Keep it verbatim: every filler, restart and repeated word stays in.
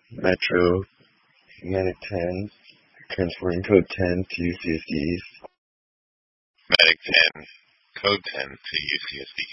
Metro, Medic ten, transporting code ten to U C S D East. Medic ten, code ten to U C S D